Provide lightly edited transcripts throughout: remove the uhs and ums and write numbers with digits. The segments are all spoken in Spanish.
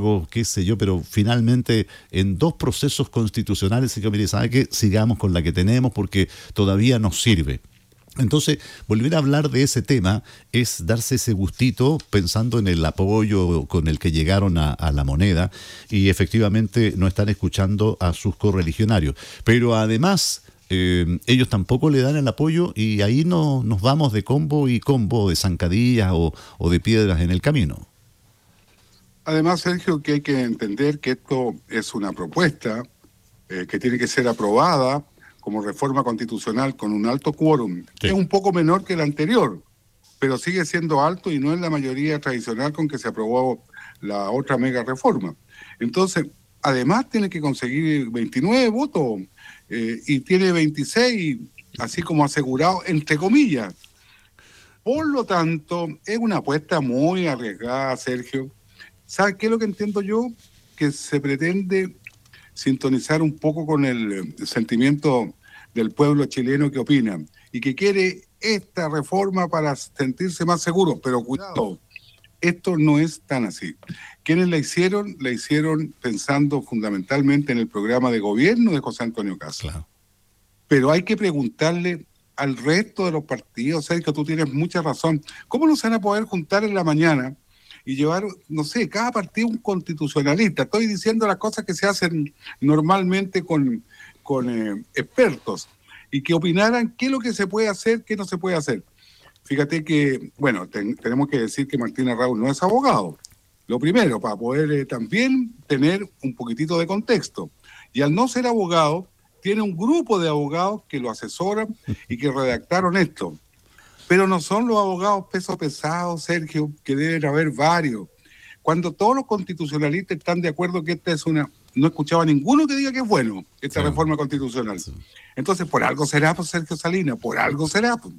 cargos, qué sé yo, pero finalmente en 2 procesos constitucionales se dijo, mire, ¿sabe qué? Sigamos con la que tenemos porque todavía nos sirve. Entonces, volver a hablar de ese tema es darse ese gustito pensando en el apoyo con el que llegaron a la moneda y efectivamente no están escuchando a sus correligionarios. Pero además, ellos tampoco le dan el apoyo y ahí nos vamos de combo y combo, de zancadillas o de piedras en el camino. Además, Sergio, que hay que entender que esto es una propuesta que tiene que ser aprobada como reforma constitucional con un alto quórum. Sí. Es un poco menor que el anterior, pero sigue siendo alto y no es la mayoría tradicional con que se aprobó la otra mega reforma. Entonces, además tiene que conseguir 29 votos y tiene 26, así como asegurado, entre comillas. Por lo tanto, es una apuesta muy arriesgada, Sergio. ¿Sabes qué es lo que entiendo yo? Que se pretende sintonizar un poco con el sentimiento del pueblo chileno que opina y que quiere esta reforma para sentirse más seguro, pero cuidado, esto no es tan así. ¿Quiénes la hicieron pensando fundamentalmente en el programa de gobierno de José Antonio Kast. Claro. Pero hay que preguntarle al resto de los partidos, Sergio, tú tienes mucha razón, ¿cómo no se van a poder juntar en la mañana y llevar, no sé, cada partido un constitucionalista? Estoy diciendo las cosas que se hacen normalmente con expertos y que opinaran qué es lo que se puede hacer, qué no se puede hacer. Fíjate que, bueno, tenemos que decir que Martín Arrau no es abogado. Lo primero, para poder también tener un poquitito de contexto. Y al no ser abogado, tiene un grupo de abogados que lo asesoran y que redactaron esto. Pero no son los abogados peso pesado, Sergio, que deben haber varios. Cuando todos los constitucionalistas están de acuerdo que esta es una... No escuchaba a ninguno que diga que es bueno esta reforma constitucional. Sí. Entonces, por algo será, pues, Sergio Salinas, por algo será. Pues.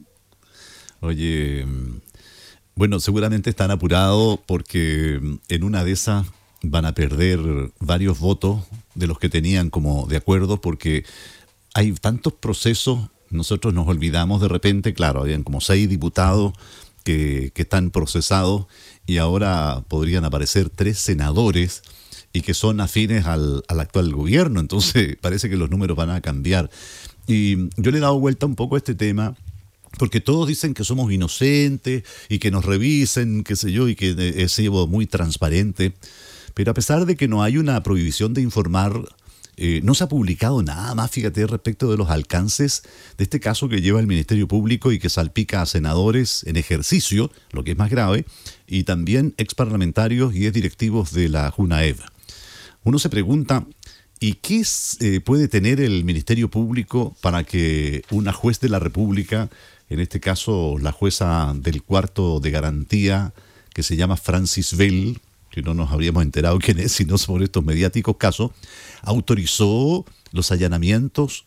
Oye, bueno, seguramente están apurados porque en una de esas van a perder varios votos de los que tenían como de acuerdo, porque hay tantos procesos. Nosotros nos olvidamos de repente, claro, habían como 6 diputados que están procesados y ahora podrían aparecer 3 senadores y que son afines al actual gobierno. Entonces parece que los números van a cambiar. Y yo le he dado vuelta un poco a este tema porque todos dicen que somos inocentes y que nos revisen, qué sé yo, y que he sido muy transparente. Pero a pesar de que no hay una prohibición de informar, no se ha publicado nada más, fíjate, respecto de los alcances de este caso que lleva el Ministerio Público y que salpica a senadores en ejercicio, lo que es más grave, y también exparlamentarios y exdirectivos de la JUNAEV. Uno se pregunta, ¿y qué puede tener el Ministerio Público para que una juez de la República, en este caso la jueza del cuarto de garantía, que se llama Francis Bell, que no nos habríamos enterado quién es, sino por estos mediáticos casos, autorizó los allanamientos,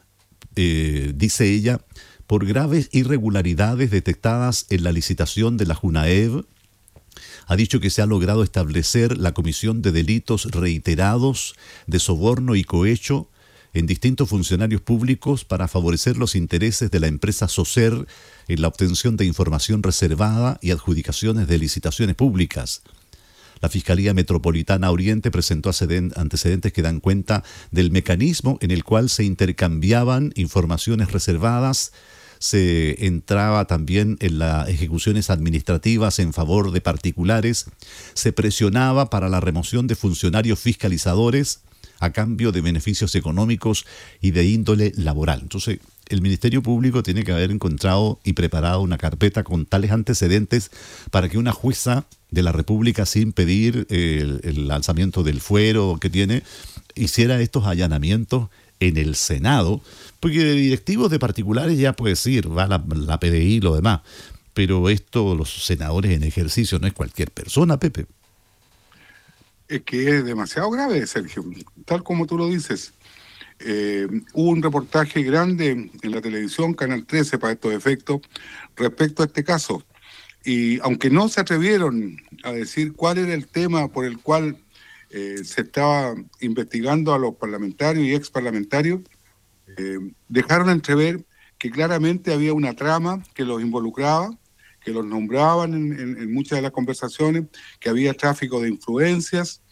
dice ella, por graves irregularidades detectadas en la licitación de la JUNAEV? Ha dicho que se ha logrado establecer la comisión de delitos reiterados de soborno y cohecho en distintos funcionarios públicos para favorecer los intereses de la empresa Socer en la obtención de información reservada y adjudicaciones de licitaciones públicas. La Fiscalía Metropolitana Oriente presentó antecedentes que dan cuenta del mecanismo en el cual se intercambiaban informaciones reservadas, se entraba también en las ejecuciones administrativas en favor de particulares, se presionaba para la remoción de funcionarios fiscalizadores a cambio de beneficios económicos y de índole laboral. Entonces, el Ministerio Público tiene que haber encontrado y preparado una carpeta con tales antecedentes para que una jueza de la República, sin pedir el lanzamiento del fuero que tiene, hiciera estos allanamientos en el Senado, porque de directivos de particulares ya puede decir, va la PDI y lo demás, pero esto, los senadores en ejercicio, no es cualquier persona, Pepe. Es que es demasiado grave, Sergio, tal como tú lo dices. Hubo un reportaje grande en la televisión, Canal 13 para estos efectos, respecto a este caso. Y aunque no se atrevieron a decir cuál era el tema por el cual se estaba investigando a los parlamentarios y exparlamentarios, dejaron entrever que claramente había una trama que los involucraba, que los nombraban en muchas de las conversaciones, que había tráfico de influencias